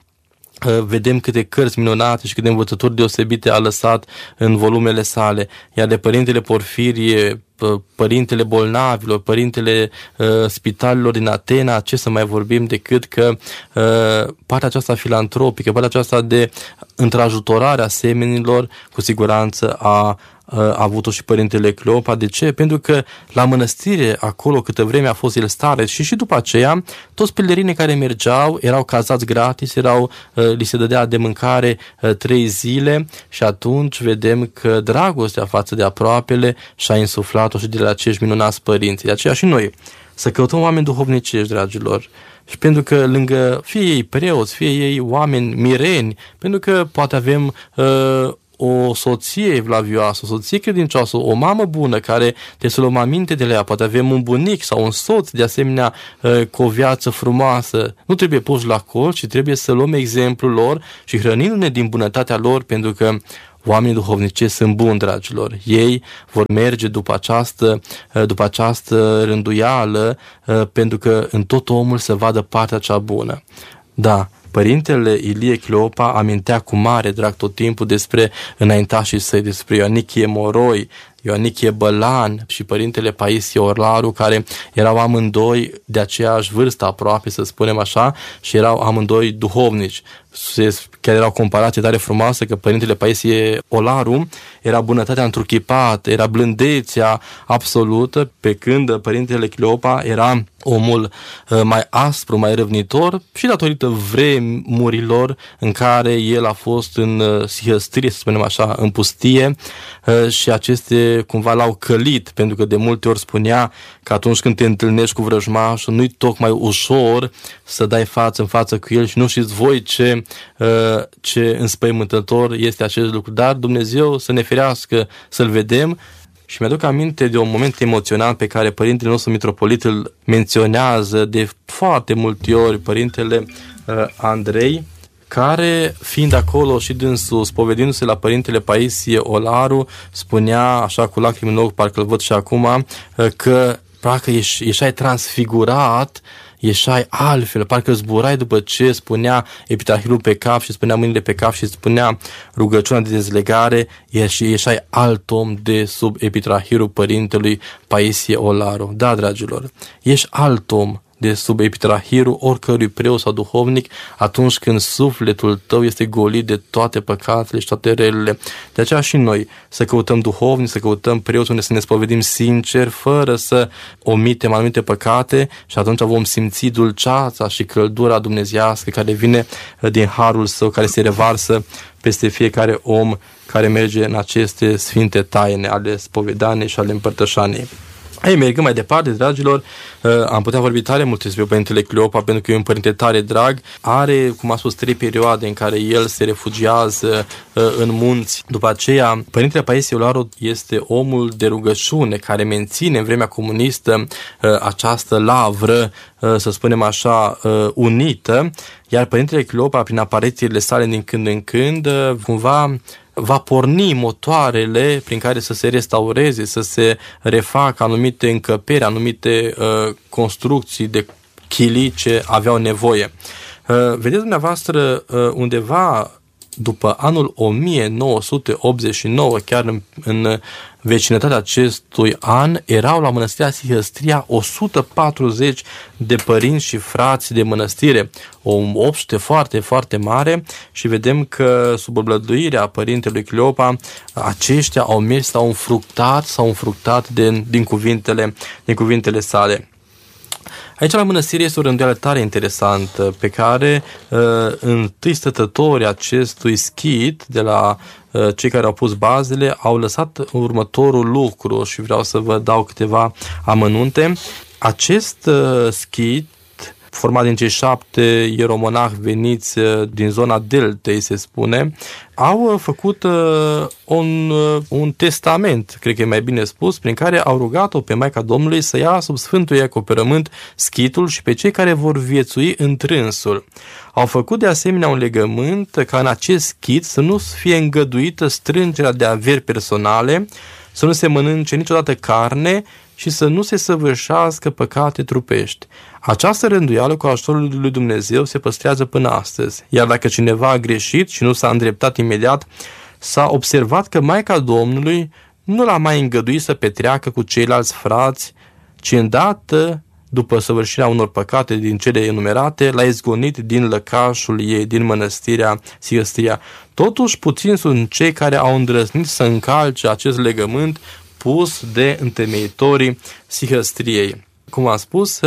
vedem câte cărți minunate și câte învățături deosebite a lăsat în volumele sale. Iar de Părintele Porfirie, Părintele bolnavilor, Părintele uh, spitalelor din Atena, ce să mai vorbim decât că uh, partea aceasta filantropică, partea aceasta de întrajutorare a semenilor, cu siguranță a a avut-o și Părintele Cleopa. De ce? Pentru că la mănăstire, acolo câtă vreme a fost el stare, și și după aceea, toți pelerinii care mergeau erau cazați gratis, erau, li se dădea de mâncare trei zile, și atunci vedem că dragostea față de aproapele și-a insuflat-o și de la acești minunați părinți. De aceea și noi să căutăm oameni duhovnicești, dragilor. Și pentru că lângă fie ei preoți, fie ei oameni mireni, pentru că poate avem uh, o soție evlavioasă, o soție credincioasă, o mamă bună care trebuie să luăm aminte de la ea, poate avem un bunic sau un soț de asemenea cu o viață frumoasă. Nu trebuie puși la colț, ci trebuie să luăm exemplul lor și hrănindu-ne din bunătatea lor, pentru că oamenii duhovnicești sunt buni, dragilor. Ei vor merge după această, după această rânduială, pentru că în tot omul să vadă partea cea bună. Da, Părintele Ilie Cleopa amintea cu mare drag tot timpul despre înaintașii săi, despre Ioanichie Moroi, Ioanichie Bălan și Părintele Paisie Orlaru, care erau amândoi de aceeași vârstă aproape, să spunem așa, și erau amândoi duhovnici. Chiar era o comparație tare frumoasă că Părintele Paisie Orlaru era bunătatea întruchipată, era blândețea absolută, pe când Părintele Cleopa era omul mai aspru, mai răvnitor și datorită vremurilor în care el a fost în sihăstrie, să spunem așa, în pustie, și aceste cumva l-au călit, pentru că de multe ori spunea că atunci când te întâlnești cu vrăjmașul, nu-i tocmai ușor să dai față în față cu el și nu știți voi ce, ce înspăimântător este acest lucru, dar Dumnezeu să ne ferească să-l vedem. Și mi-aduc aminte de un moment emoționant pe care Părintele nostru Mitropolit îl menționează de foarte multe ori, Părintele uh, Andrei, care, fiind acolo și dânsul, spovedindu-se la Părintele Paisie Olaru, spunea, așa cu lacrimi în ochi, parcă îl văd și acum, uh, că parcă ieși, ieșai transfigurat, ieșai altfel, parcă zburai după ce spunea epitrahilul pe cap și spunea mâinile pe cap și spunea rugăciunea de dezlegare, ieși, ieșai alt om de sub epitrahilul Părintelui Paisie Olaru. Da, dragilor, ești alt om de sub epitrahirul oricărui preot sau duhovnic atunci când sufletul tău este golit de toate păcatele și toate relele. De aceea și noi să căutăm duhovnici, să căutăm preoți unde să ne spovedim sincer, fără să omitem anumite păcate, și atunci vom simți dulceața și căldura dumnezeiască care vine din harul său, care se revarsă peste fiecare om care merge în aceste sfinte taine ale spovedaniei și ale împărtășaniei. Ei, mergând mai departe, dragilor, am putea vorbi tare mult despre Părintele Cleopa, pentru că e un părinte tare drag. Are, cum am spus, trei perioade în care el se refugiază în munți. După aceea, Părintele Paisie Olaru este omul de rugăciune care menține în vremea comunistă această lavră, să spunem așa, unită, iar Părintele Cleopa, prin aparițiile sale din când în când, cumva va porni motoarele prin care să se restaureze, să se refacă anumite încăperi, anumite uh, construcții de chilii ce aveau nevoie. Uh, vedeți dumneavoastră, uh, undeva după anul o mie nouă sute optzeci și nouă, chiar în, în vecinătatea acestui an, erau la mănăstirea Sihăstria o sută patruzeci de părinți și frați de mănăstire, o obște foarte, foarte mare, și vedem că sub oblăduirea Părintelui Cleopa, aceștia au mers, s-au înfructat, s-au înfructat de, din, cuvintele, din cuvintele sale. Aici la mănăstire este o rânduială tare interesantă pe care uh, întâi stătătorii acestui schit de la uh, cei care au pus bazele au lăsat următorul lucru și vreau să vă dau câteva amănunte. Acest uh, schit, format din cei șapte ieromonahi veniți din zona Deltei, se spune, au făcut uh, un, uh, un testament, cred că e mai bine spus, prin care au rugat-o pe Maica Domnului să ia sub sfântul ei acoperământ schitul și pe cei care vor viețui întrânsul. Au făcut de asemenea un legământ ca în acest schit să nu fie îngăduită strângerea de averi personale, să nu se mănânce niciodată carne și să nu se săvârșească păcate trupești. Această rânduială cu ajutorul lui Dumnezeu se păstrează până astăzi, iar dacă cineva a greșit și nu s-a îndreptat imediat, s-a observat că Maica Domnului nu l-a mai îngăduit să petreacă cu ceilalți frați, ci îndată, după săvârșirea unor păcate din cele enumerate, l-a izgonit din lăcașul ei, din mănăstirea Sihăstria. Totuși, puțini sunt cei care au îndrăznit să încalce acest legământ pus de întemeitorii Sihăstriei. Cum am spus,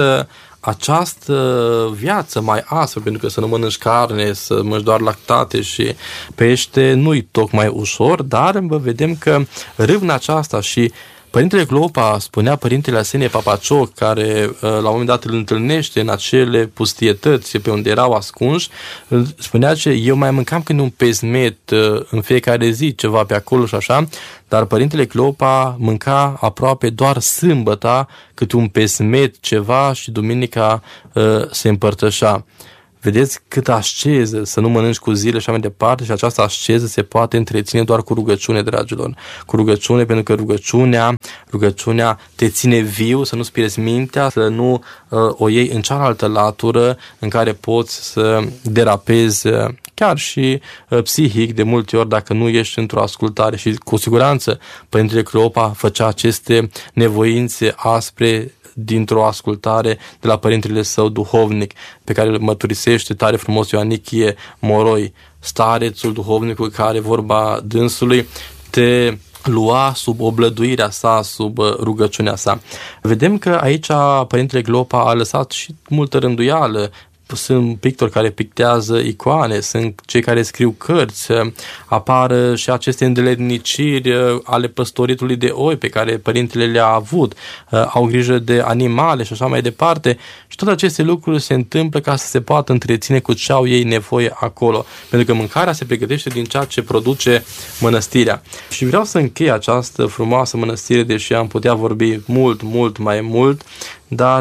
această viață mai aspră, pentru că să nu mănânci carne, să mănânci doar lactate și pește, nu-i tocmai ușor, dar vedem că râvna aceasta și Părintele Cleopa, spunea Părintele Arsenie Papacioc, care la un moment dat îl întâlnește în acele pustietăți pe unde erau ascunși, spunea că eu mai mâncam când un pesmet în fiecare zi, ceva pe acolo și așa, dar Părintele Cleopa mânca aproape doar sâmbăta cât un pesmet ceva și duminica uh, se împărtășea. Vedeți cât asceză, să nu mănânci cu zile și așa mai departe, și această asceză se poate întreține doar cu rugăciune, dragilor. Cu rugăciune, pentru că rugăciunea, rugăciunea te ține viu, să nu-ți pierzi mintea, să nu uh, o iei în cealaltă latură în care poți să derapezi uh, chiar și uh, psihic de multe ori dacă nu ești într-o ascultare. Și cu siguranță Părintele Cleopa făcea aceste nevoințe aspre dintr-o ascultare de la părintele său duhovnic, pe care îl mărturisește tare frumos Ioanichie Moroi, starețul duhovnicul care, vorba dânsului, te lua sub oblăduirea sa, sub rugăciunea sa. Vedem că aici Părintele Cleopa a lăsat și multă rânduială. Sunt pictori care pictează icoane, sunt cei care scriu cărți, apar și aceste îndeletniciri ale păstoritului de oi pe care părintele le-a avut, au grijă de animale și așa mai departe, și toate aceste lucruri se întâmplă ca să se poată întreține cu ce au ei nevoie acolo, pentru că mâncarea se pregătește din ceea ce produce mănăstirea. Și vreau să închei această frumoasă mănăstire, deși am putea vorbi mult, mult mai mult, dar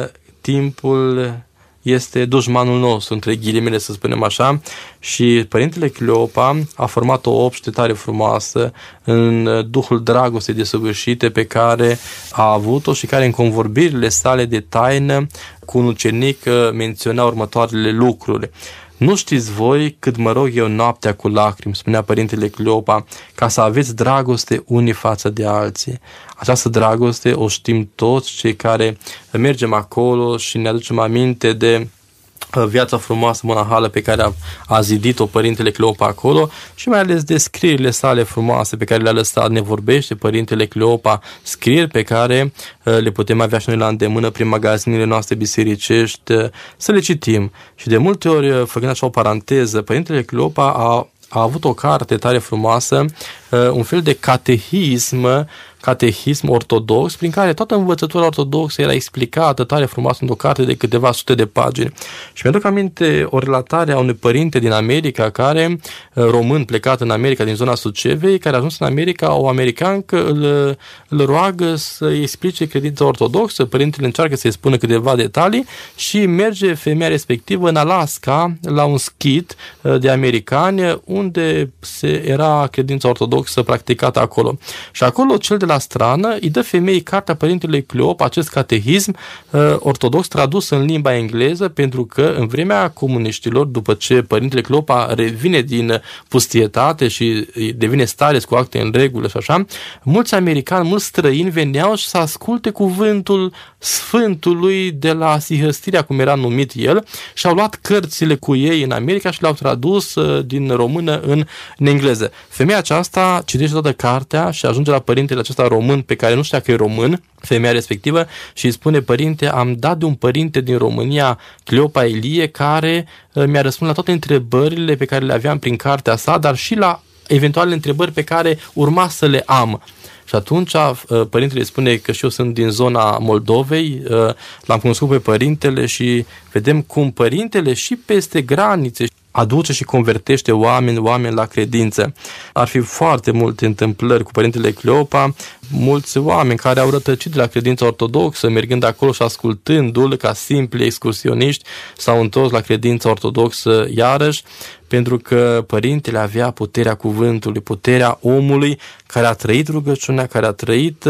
timpul este dușmanul nostru, între ghilimele, să spunem așa, și Părintele Cleopa a format o obște tare frumoasă în duhul dragostei desăvârșite pe care a avut-o și care în convorbirile sale de taină cu un ucenic menționa următoarele lucruri. Nu știți voi cât mă rog eu noaptea cu lacrimi, spunea Părintele Cleopa, ca să aveți dragoste unii față de alții. Această dragoste o știm toți cei care mergem acolo și ne aducem aminte de viața frumoasă monahală pe care a, a zidit-o Părintele Cleopa acolo și mai ales de scrierile sale frumoase pe care le-a lăsat. Ne vorbește Părintele Cleopa, scrieri pe care uh, le putem avea și noi la îndemână prin magazinele noastre bisericești, uh, să le citim. Și de multe ori, uh, făcând așa o paranteză, Părintele Cleopa a, a avut o carte tare frumoasă, uh, un fel de catehism, catehism ortodox, prin care toată învățătura ortodoxă era explicată tare frumos într-o carte de câteva sute de pagini. Și mi-aduc aminte o relatare a unui părinte din America, care, român plecat în America din zona Sucevei, care a ajuns în America, o americancă îl, îl roagă să-i explice credința ortodoxă, părintele încearcă să-i spună câteva detalii și merge femeia respectivă în Alaska la un schit de americani unde se era credința ortodoxă practicată acolo. Și acolo cel de la strană îi dă femeii cartea Părintelui Cleopa, acest catehism uh, ortodox tradus în limba engleză, pentru că în vremea comuniștilor, după ce Părintele Cleopa revine din pustietate și devine stareț cu acte în regulă și așa, mulți americani, mulți străini veneau și să asculte cuvântul Sfântului de la Sihăstirea, cum era numit el, și au luat cărțile cu ei în America și le-au tradus uh, din română în, în engleză. Femeia aceasta citește toată cartea și ajunge la părintele acesta român, pe care nu știa că e român, femeia respectivă, și îi spune: părinte, am dat de un părinte din România, Cleopa Ilie, care uh, mi-a răspuns la toate întrebările pe care le aveam prin cartea sa, dar și la eventuale întrebări pe care urma să le am. Și atunci părintele spune că și eu sunt din zona Moldovei, l-am cunoscut pe părintele și vedem cum părintele și peste granițe aduce și convertește oameni, oameni la credință. Ar fi foarte multe întâmplări cu Părintele Cleopa, mulți oameni care au rătăcit de la credința ortodoxă, mergând acolo și ascultându-l ca simpli excursioniști, s-au întors la credința ortodoxă iarăși, pentru că Părintele avea puterea cuvântului, puterea omului care a trăit rugăciunea, care a trăit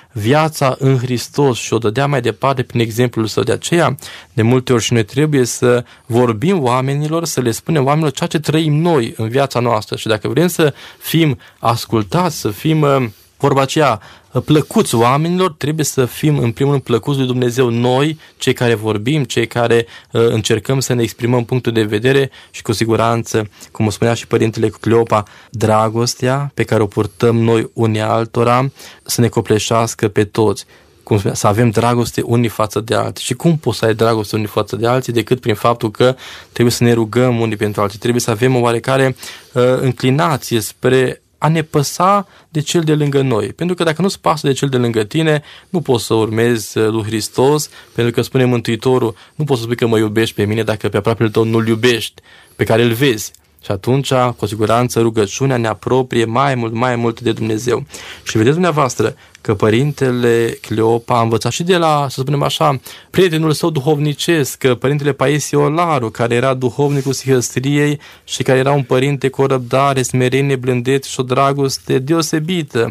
viața în Hristos și o dădea mai departe prin exemplul său. De aceea, de multe ori și noi trebuie să vorbim oamenilor, să le spunem oamenilor ceea ce trăim noi în viața noastră. Și dacă vrem să fim ascultați, să fim, vorba aceea, plăcuți oamenilor, trebuie să fim în primul rând plăcuți lui Dumnezeu noi, cei care vorbim, cei care uh, încercăm să ne exprimăm punctul de vedere și cu siguranță, cum o spunea și Părintele Cleopa, dragostea pe care o purtăm noi unii altora să ne copleșească pe toți. Cum spunea, să avem dragoste unii față de alții. Și cum poți să ai dragoste unii față de alții decât prin faptul că trebuie să ne rugăm unii pentru alții, trebuie să avem o oarecare uh, înclinație spre a ne păsa de cel de lângă noi. Pentru că dacă nu-ți pasă de cel de lângă tine, nu poți să urmezi lui Hristos, pentru că spune Mântuitorul, nu poți să spui că mă iubești pe mine dacă pe aproapele tău nu-l iubești, pe care îl vezi. Și atunci, cu siguranță, rugăciunea ne apropie mai mult, mai mult de Dumnezeu. Și vedeți dumneavoastră că părintele Cleopa a învățat și de la, să spunem așa, prietenul său duhovnicesc, părintele Paisie Olaru, care era duhovnicul Sihăstriei și care era un părinte cu o răbdare, smerenie, blândețe și o dragoste deosebită,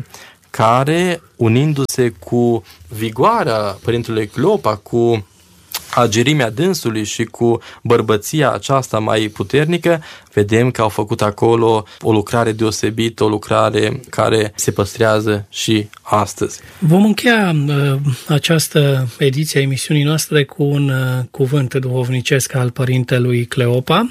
care, unindu-se cu vigoarea părintelui Cleopa, cu agerimea dânsului și cu bărbăția aceasta mai puternică, vedem că au făcut acolo o lucrare deosebită, o lucrare care se păstrează și astăzi. Vom încheia uh, această ediție a emisiunii noastre cu un uh, cuvânt duhovnicesc al părintelui Cleopa,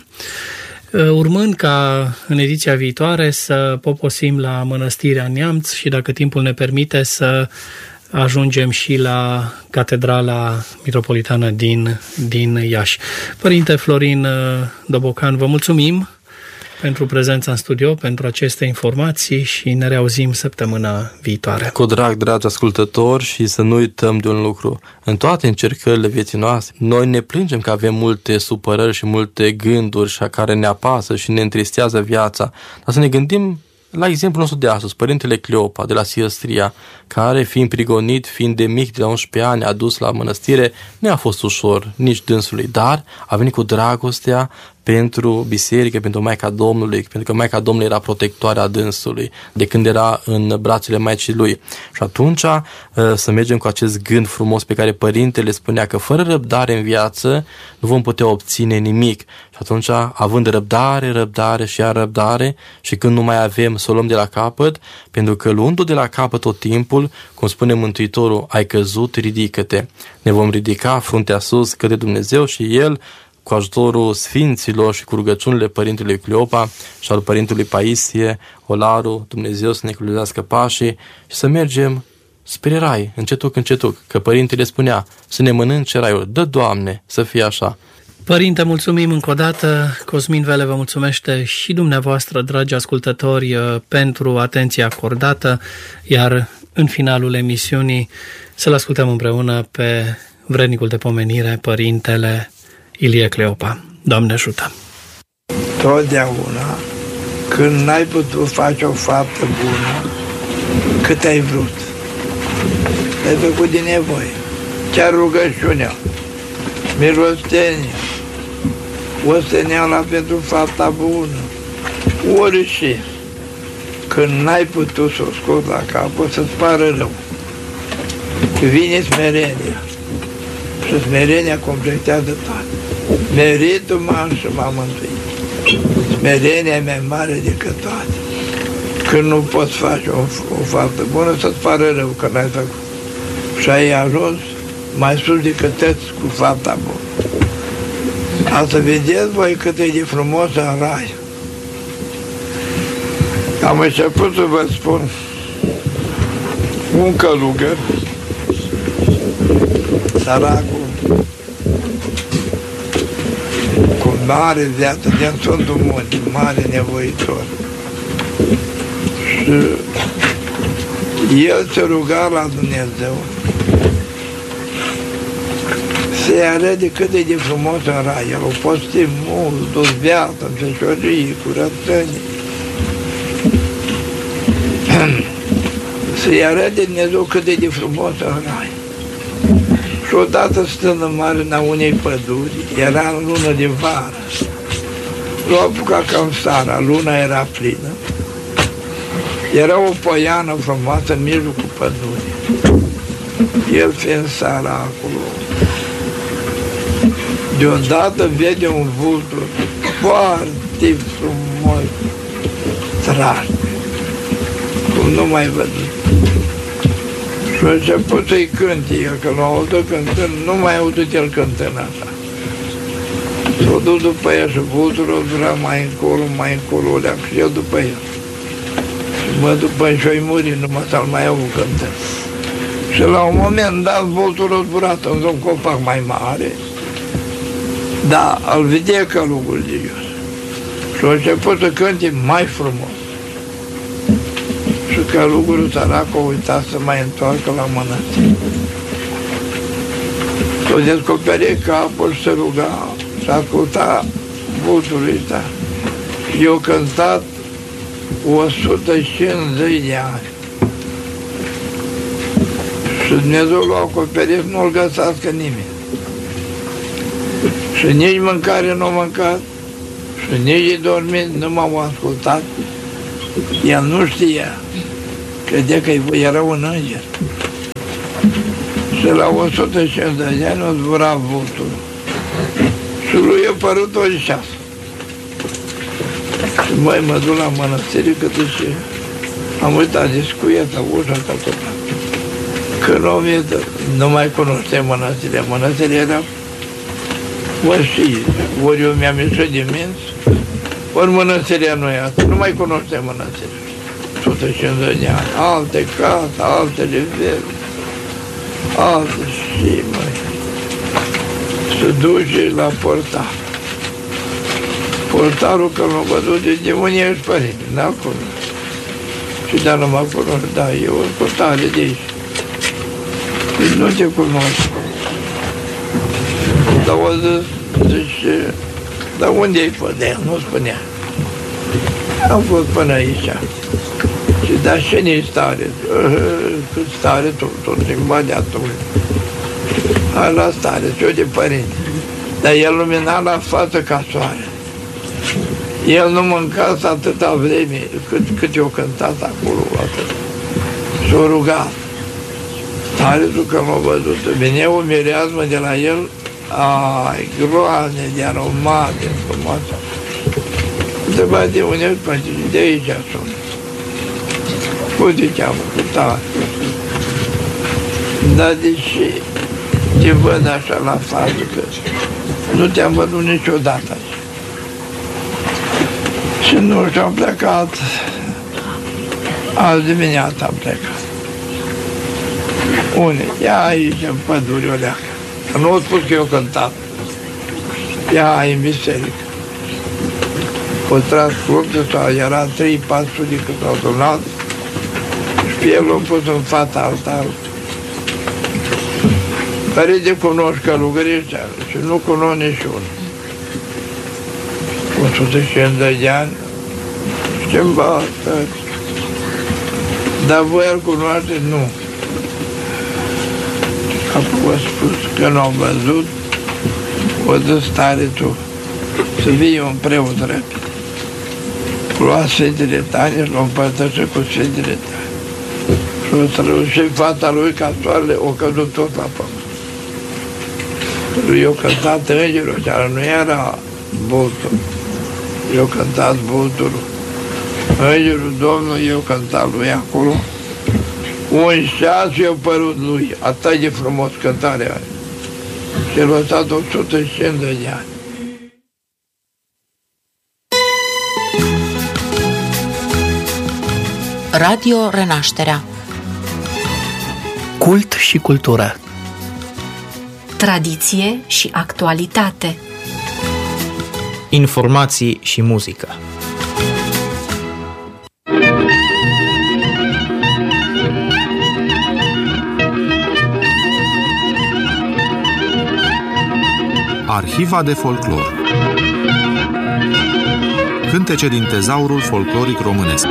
uh, urmând ca în ediția viitoare să poposim la Mănăstirea Neamț și, dacă timpul ne permite, să ajungem și la Catedrala Mitropolitană din, din Iași. Părinte Florin Dobocan, vă mulțumim pentru prezența în studio, pentru aceste informații și ne reauzim săptămâna viitoare. Cu drag, dragi ascultători, și să nu uităm de un lucru. În toate încercările vieții noastre, noi ne plângem că avem multe supărări și multe gânduri și care ne apasă și ne întristează viața, dar să ne gândim la exemplul nostru de astăzi, părintele Cleopa de la Sihăstria, care, fiind prigonit, fiind de mic, de la unsprezece ani, a dus la mănăstire, nu a fost ușor nici dânsului, dar a venit cu dragostea pentru biserică, pentru Maica Domnului, pentru că Maica Domnului era protectoarea dânsului de când era în brațele Maicii lui. Și atunci să mergem cu acest gând frumos pe care părintele spunea că fără răbdare în viață nu vom putea obține nimic. Și atunci, având răbdare, răbdare și iar răbdare, și când nu mai avem, să o luăm de la capăt, pentru că luându-o de la capăt tot timpul, cum spune Mântuitorul, ai căzut, ridică-te. Ne vom ridica fruntea sus către Dumnezeu și El, cu ajutorul sfinților și cu rugăciunile părintelui Cleopa și al părintelui Paisie Olaru, Dumnezeu să ne călăuzească pașii și să mergem spre rai, încetuc, încetuc, că părintele spunea să ne mănânce raiul. Dă, Doamne, să fie așa. Părinte, mulțumim încă o dată. Cosmin Vele vă mulțumește și dumneavoastră, dragi ascultători, pentru atenția acordată, iar în finalul emisiunii să-l ascultăm împreună pe vrednicul de pomenire, părintele Ilie Cleopa. Doamne ajută! Totdeauna, când n-ai putut face o faptă bună, cât ai vrut, ai făcut din nevoie. Chiar rugăciunea, milostenia, osteneala pentru fapta bună, orice. Când n-ai putut să o scoți la capăt, să-ți pară rău. Vine smerenia. Și smerenia completează toate. Meritul m-am și m-am mântuit. Smerenia e mai mare decât toate. Când nu poți face o, o faptă bună, să-ți pară rău că n-ai făcut. Și ai ajuns mai sus decât tăți cu fapta bună. Asta vedeți voi cât e de frumos în rai. Am început să vă spun, un călugăr, săracul, cu mare viață, din Sfântul Munte, mare nevoitor. Și el se ruga la Dumnezeu să-i arăte cât e de frumos în rai. El a postit mult, dus viață, în feșorie, curățenie. Să-i arăte Dumnezeu cât e de frumos în rai. Și odată stând în marginea unei păduri, era în lună de vară. L-a apucat cam seara, luna era plină. Era o poiană frumoasă în mijlocul pădurii. El fiind seara acolo, deodată vede un vultur foarte frumos, straj, cum nu mai văzut. Și a început să-i cânte el, că l-a auzit cântând, nu mai auzit el cântând așa. S-a dus după el și vulturul dura mai încolo, mai încolo, o leac și el după el. Și mă după și-o-i muri, numai să-l mai aud cântând. Și la un moment dat vulturul a zburat într-un copac mai mare, dar îl vedea călugul de jos. Și a început să cânte mai frumos. Și călugărul sărac a uitat să mai întoarcă la mănăstire. S-a descoperit capul și se ruga, și asculta vultul ăsta. Eu cântat o sută cincizeci de ani. Și Dumnezeu l-a acoperit, nu-l găsească nimeni. Și nici mâncare nu a mâncat, și nici dormit, nu m-au ascultat. El nu știa, credea că era un înger. Și la o sută cincizeci de ani a zburat vultul. Și lui a părut o ceasă. Și măi, mă duc la mănăstire, că și am uitat discuieta, ușa ca tot. Când o venit, nu mai cunoșteam mănăstirea. Mănăstirea era, ori și, ori eu mi-am ieșit din minți, ori mănăstirea nu e asta, nu mai cunoșteam mănăstirea. o sută cincizeci de ani, alte case, alte nivele, alte și, măi, se duce la portar. Portarul, că l-a văzut, de unde ești, părinte? N-a cunosc. Și dar nu mă cunosc, da, eu o portare de aici. Deci nu te cunosc. Dar o zis, zice, dar unde ai fost de el? Nu spunea. Am fost până aici. Și dar cine-i stare? Cât stare, tot, tot limba de atunci. Hai la stare, eu de părinte. Dar el lumina la față ca soare. El nu mânca atâta vreme cât, cât eu cântat acolo, atât. S-a rugat. Tare că m-a văzut. Venea o mireasmă de la el, ai, groazne, de aromate, frumoasă. Întreba de unde, de aici sunt. Cum te cheamă? Cu tare. Dar deși te văd așa la față, că nu te-am văzut niciodată așa. Și nu și-am plecat, azi dimineața am plecat. Unde? Ia aici, în pădure, o leacă. Nu au spus că eu cântat. Ia în biserică. O tras curte, sau era trei patru sute cât s-au adunat și pe el l-au pus în fața altarului. Care de cunoști călugării ăștia și nu cunosc niciunul. o sută cincizeci de ani, știm, bă, dar voi îl cunoaște? Nu. Apoi a spus că nu am văzut, o dă stare tu, să vii un preot repede. Lua Sfintele Tane și l-a împărtășit cu Sfintele Tane. Și o strălucit fata lui ca soarele, o căzut tot la pământ. Eu cântat îngerul, dar nu era vultul. Eu cântat vultul. Îngerul Domnului, eu cântat lui acolo. Un ceas i-a părut lui, atât de frumos cântarea aia. Și l-a stat o sută cincizeci de ani. Radio Renașterea. Cult și cultură. Tradiție și actualitate. Informații și muzică. Arhiva de folclor. Cântece din tezaurul folcloric românesc.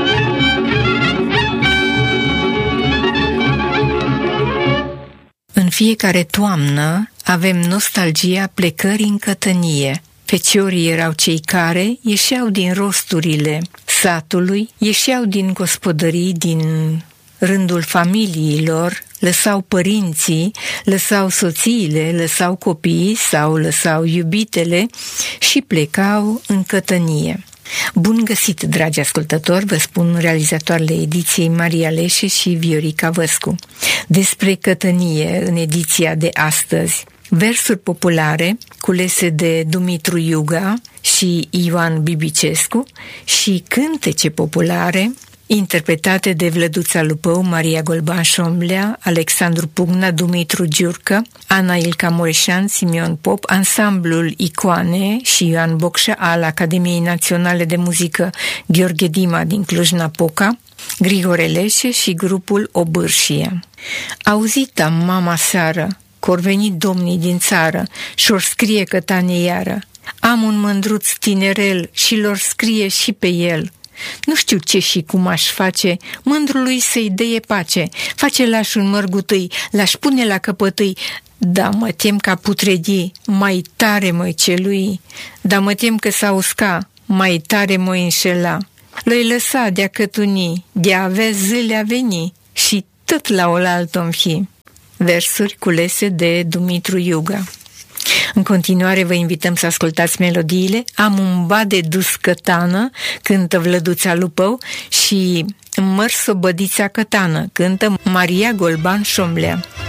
În fiecare toamnă avem nostalgia plecării în cătănie. Feciorii erau cei care ieșeau din rosturile satului, ieșeau din gospodării, din rândul familiilor, lăsau părinții, lăsau soțiile, lăsau copiii sau lăsau iubitele și plecau în cătănie. Bun găsit, dragi ascultători, vă spun realizatoarele ediției Maria Leșe și Viorica Văscu. Despre cătănie în ediția de astăzi. Versuri populare culese de Dumitru Iuga și Ioan Bibicescu și cântece populare interpretate de Vlăduța Lupău, Maria Golban Șomlea, Alexandru Pugna, Dumitru Giurcă, Ana Ilca Mureșan, Simion Pop, ansamblul Icoane și Ioan Bocșa al Academiei Naționale de Muzică Gheorghe Dima din Cluj-Napoca, Grigore Leșe și grupul Obârșie. Auzita mama seară, că-or venit domnii din țară și-or scrie cătane iară. Am un mândruț tinerel și lor scrie și pe el. Nu știu ce și cum aș face, mândrului să-i deie pace. Face laș un mărgutâi, l-aș pune la căpătâi. Da, mă tem ca putredii, mai tare mă-i celui. Da, mă tem că s-a usca, mai tare mă înșela. L-i lăsa de-a cătuni, de-a avea zile a veni și tot la oaltă-mi fi. Versuri culese de Dumitru Iuga. În continuare vă invităm să ascultați melodiile Am un ba de dus cătană, cântă Vlăduța Lupău, și Măr sobădița cătană, cântă Maria Golban Șomlea.